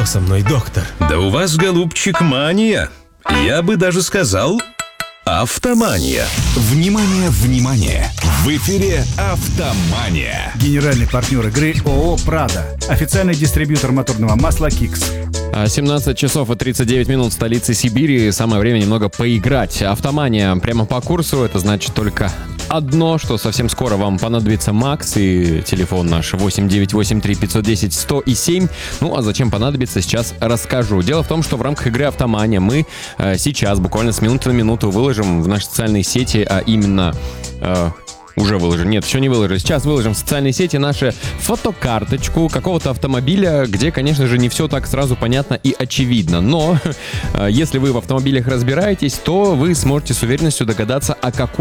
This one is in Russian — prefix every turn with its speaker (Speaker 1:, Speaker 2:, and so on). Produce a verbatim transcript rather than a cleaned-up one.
Speaker 1: со мной, доктор?
Speaker 2: Да у вас, голубчик, мания. Я бы даже сказал, автомания.
Speaker 3: Внимание, внимание! В эфире «Автомания».
Speaker 4: Генеральный партнер игры ООО «Прада». Официальный дистрибьютор моторного масла «Кикс».
Speaker 5: семнадцать часов и тридцать девять минут в столице Сибири. Самое время немного поиграть. Автомания прямо по курсу. Это значит только одно, что совсем скоро вам понадобится Макс и телефон наш восемь девять восемь три пятьсот десять сто семь. Ну, а зачем понадобится, сейчас расскажу. Дело в том, что в рамках игры «Автомания» мы э, сейчас, буквально с минуты на минуту, выложим в наши социальные сети, а именно... Э, Уже выложим. Нет, еще не выложим. Сейчас выложим в социальные сети нашу фотокарточку какого-то автомобиля, где, конечно же, не все так сразу понятно и очевидно. Но если вы в автомобилях разбираетесь, то вы сможете с уверенностью догадаться, о какой